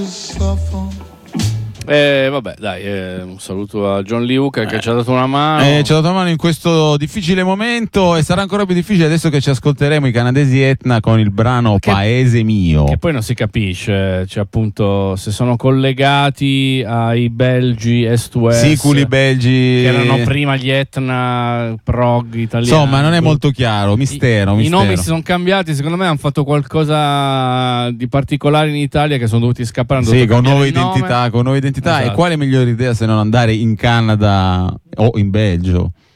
Vabbè, dai, un saluto a John Lee Hooker che ci ha dato una mano. Ci ha dato una mano in questo difficile momento e sarà ancora più difficile adesso che ci ascolteremo i canadesi Etna con il brano Paese Mio. Che poi non si capisce, cioè appunto se sono collegati ai belgi Est-West. Siculi belgi. Che erano prima gli Etna prog italiani. Insomma, non è molto chiaro, mistero. I nomi si sono cambiati, secondo me hanno fatto qualcosa di particolare in Italia che sono dovuti scappare. Sì, con nuove identità. Esatto. E quale migliore idea se non andare in Canada o in Belgio?